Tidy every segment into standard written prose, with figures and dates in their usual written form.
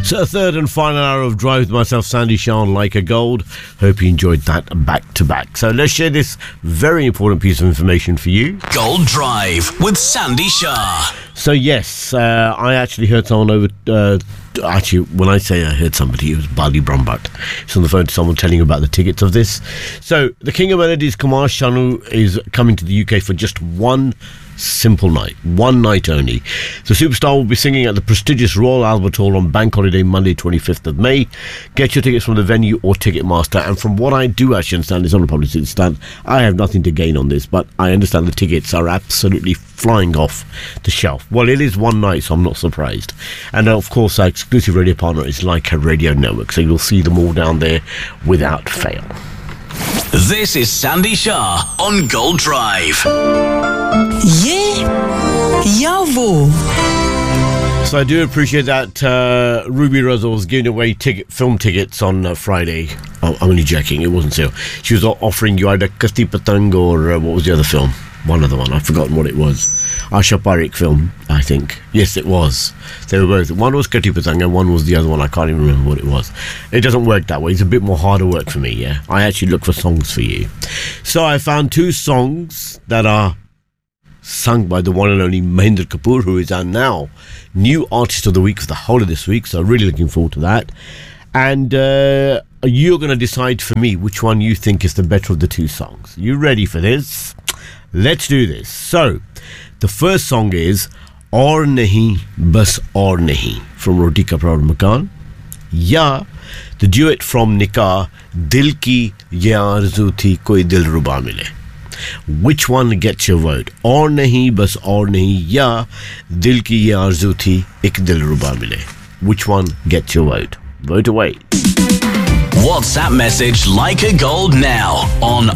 So a third and final hour of Drive with myself, Sandy Shah, on Like a Gold. Hope you enjoyed that back to back. So let's share this very important piece of information for you. Gold Drive with Sandy Shah. So yes, I actually heard someone over... actually, when I say I heard somebody, it was Bali Brahmbhatt. He's on the phone to someone telling about the tickets of this. So the King of Melodies, Kumar Sanu, is coming to the UK for just one simple night, one night only. The superstar will be singing at the prestigious Royal Albert Hall on Bank Holiday Monday 25th of May. Get your tickets from the venue or Ticketmaster. And from what I do actually understand, it's on a publicity stand, I have nothing to gain on this, but I understand the tickets are absolutely flying off the shelf. Well, it is one night, so I'm not surprised. And of course, our exclusive radio partner is Leica Radio Network, so you'll see them all down there without fail. This is Sandy Shah on Gold Drive. Yeah, Yavo. So I do appreciate that Ruby Rose was giving away film tickets on Friday. Oh, I'm only joking, it wasn't so. She was offering you either Kasti Patang or what was the other film? One other one, I've forgotten what it was. Asha Parekh film, I think. Yes, it was. They were both. One was Kati Patang and one was the other one. I can't even remember what it was. It doesn't work that way. It's a bit more harder work for me, yeah? I actually look for songs for you. So I found two songs that are sung by the one and only Mahendra Kapoor, who is our now new artist of the week for the whole of this week. So really looking forward to that. And you're going to decide for me which one you think is the better of the two songs. You ready for this? Let's do this. So, the first song is Aur Nahi Bas Aur Nahi from Roti Kapda Aur Makan. Ya, the duet from Nikah, Dil Ki Ye Arzu Thi Koi Dilruba Mile. Which one gets your vote? Aur Nahi Bas Aur Nahi, Ya, Dil Ki Ye Arzu Thi Ek Dilruba Mile. Which one gets your vote? Vote away. WhatsApp message Like a Gold now on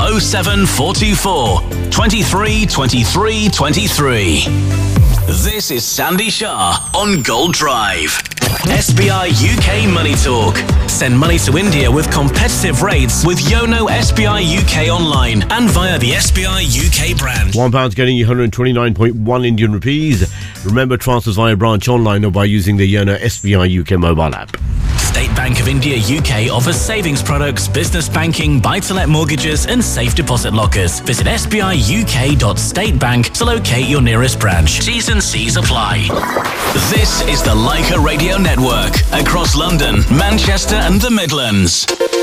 07424 23 23 23. This is Sandy Shah on Gold Drive. SBI UK Money Talk. Send money to India with competitive rates with Yono SBI UK online and via the SBI UK brand. £1 getting you 129.1 Indian rupees. Remember, transfers via branch online or by using the Yono SBI UK mobile app. State Bank of India UK offers savings products, business banking, buy-to-let mortgages and safe deposit lockers. Visit sbiuk.statebank to locate your nearest branch. T's and C's apply. This is the Leica Radio Network across London, Manchester and the Midlands.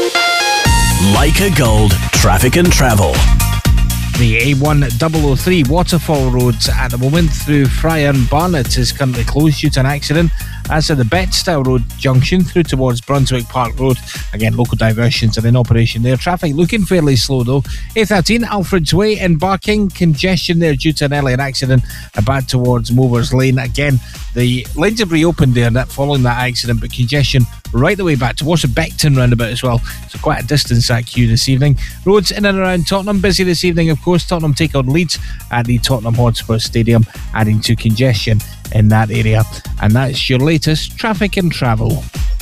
Leica Gold, traffic and travel. The A1003 Waterfall Road at the moment through Friar and Barnet is currently closed due to an accident. As at the Betstow Road junction through towards Brunswick Park Road, again local diversions are in operation there. Traffic looking fairly slow though. A13 Alfred's Way in Barking, congestion there due to an earlier accident back towards Movers Lane. Again, the lanes have reopened there following that accident, but congestion right the way back towards the Beckton roundabout as well. So quite a distance that queue this evening. Roads in and around Tottenham busy this evening, of course. Tottenham take on Leeds at the Tottenham Hotspur Stadium, adding to congestion in that area. And that's your latest traffic and travel.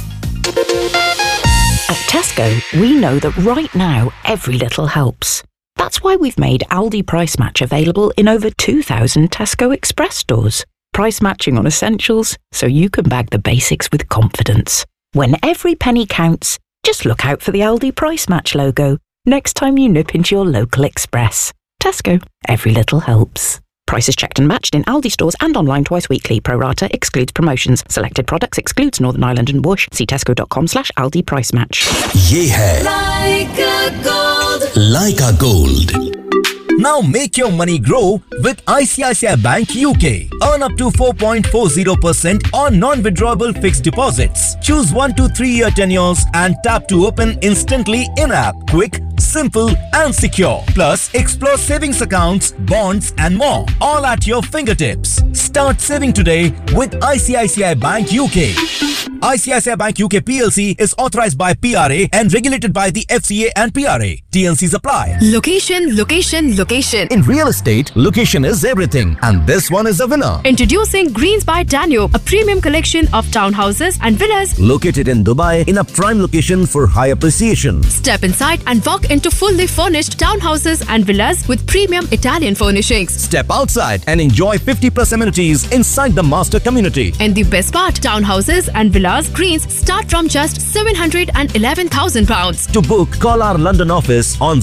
At Tesco, we know that right now every little helps. That's why we've made Aldi Price Match available in over 2,000 Tesco Express stores. Price matching on essentials so you can bag the basics with confidence. When every penny counts, just look out for the Aldi Price Match logo next time you nip into your local Express. Tesco, every little helps. Prices checked and matched in Aldi stores and online twice weekly. Pro rata excludes promotions. Selected products excludes Northern Ireland and Bush. See tesco.com/Aldi Price Match. Ye hai Like a Gold. Like a Gold. Now make your money grow with ICICI Bank UK. Earn up to 4.40% on non-withdrawable fixed deposits. Choose 1 to 3 year tenures and tap to open instantly in-app. Quick, simple and secure. Plus, explore savings accounts, bonds and more. All at your fingertips. Start saving today with ICICI Bank UK. ICICI Bank UK PLC is authorized by PRA and regulated by the FCA and PRA. TNCs apply. Location, location, location. In real estate, location is everything. And this one is a winner. Introducing Greens by Danube, a premium collection of townhouses and villas Located in Dubai in a prime location for high appreciation. Step inside and walk into fully furnished townhouses and villas with premium Italian furnishings. Step outside and enjoy 50+ amenities inside the master community. And the best part, townhouses and villas villas, greens start from just £711,000. To book, call our London office on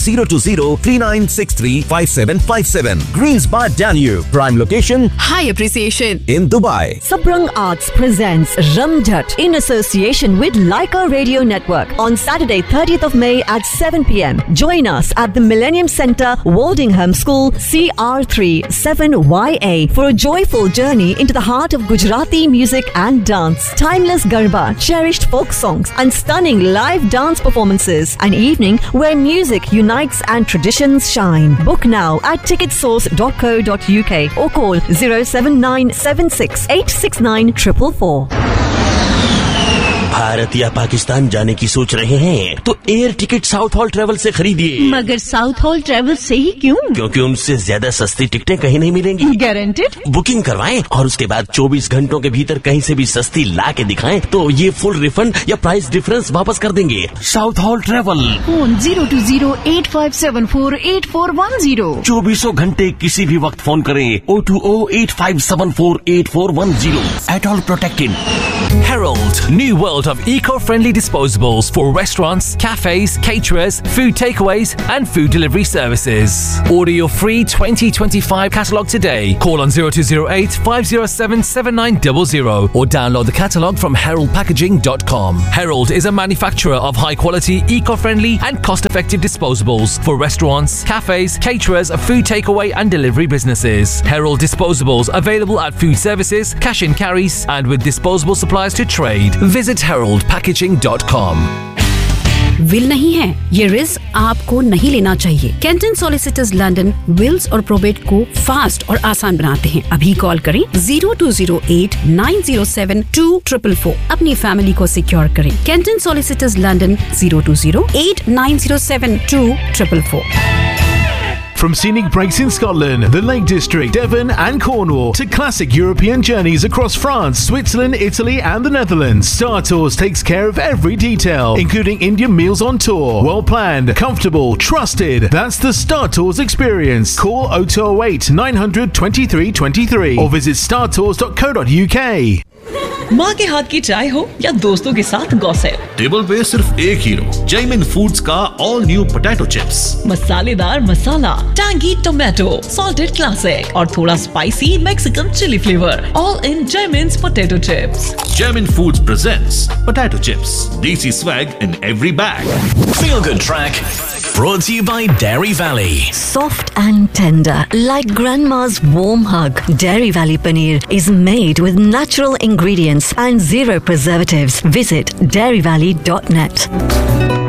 020-3963-5757. Greens by Danube. Prime location High appreciation in Dubai. Sabrang Arts presents Ramjat in association with Leica Radio Network on Saturday 30th of May at 7 p.m. Join us at the Millennium Centre, Waldingham School, CR3 7YA for a joyful journey into the heart of Gujarati music and dance. Timeless Garba, cherished folk songs and stunning live dance performances. An evening where music unites and traditions shine. Book now at ticketsource.co.uk or call 07976869444. Bharat या पाकिस्तान जाने की सोच रहे हैं तो air ticket south hall travel से खरीदिए। मगर साउथ हॉल ट्रेवल से ही क्यों? क्योंकि उनसे ज्यादा सस्ती टिकटें कहीं नहीं मिलेंगी। गारंटेड? बुकिंग करवाएं और उसके बाद 24 घंटों के भीतर कहीं से भी सस्ती ला के दिखाएं तो ये फुल रिफंड या प्राइस डिफरेंस वापस कर देंगे। South hall travel, phone 020-8574-8410। 24 घंटे किसी भी वक्त फोन करें 020-8574-8410। At all protected. Herald, new world of eco-friendly disposables for restaurants, cafes, caterers, food takeaways and food delivery services. Order your free 2025 catalogue today. Call on 0208 507 7900 or download the catalogue from heraldpackaging.com. Herald is a manufacturer of high-quality, eco-friendly and cost-effective disposables for restaurants, cafes, caterers, food takeaway and delivery businesses. Herald disposables available at food services, cash and carries and with disposable supplies to trade. Visit heraldpackaging.com. Will नहीं है, ये risk आपको नहीं लेना चाहिए। Canton solicitors London Wills और probate को fast और आसान बनाते हैं। अभी कॉल करें 0208-907-2444। अपनी फैमिली को सिक्योर करें। Canton solicitors London 0208-907-2444। From scenic breaks in Scotland, the Lake District, Devon and Cornwall to classic European journeys across France, Switzerland, Italy and the Netherlands, Star Tours takes care of every detail, including Indian meals on tour. Well planned, comfortable, trusted. That's the Star Tours experience. Call 0208 900 2323 or visit startours.co.uk. माँ के हाथ की चाय हो या दोस्तों के साथ गॉसिप, टेबल पे सिर्फ एक हीरो, जैमिन फूड्स का ऑल न्यू पोटैटो चिप्स। मसालेदार मसाला, टैंगी टोमेटो, सॉल्टेड क्लासिक और थोड़ा spicy Mexican chilli flavour, all in जैमिन्स potato chips. Jaimin Foods presents potato chips. Desi swag in every bag. Feel Good Track, brought to you by Dairy Valley. Soft and tender, like grandma's warm hug. Dairy Valley Paneer is made with natural ingredients and zero preservatives. Visit dairyvalley.net.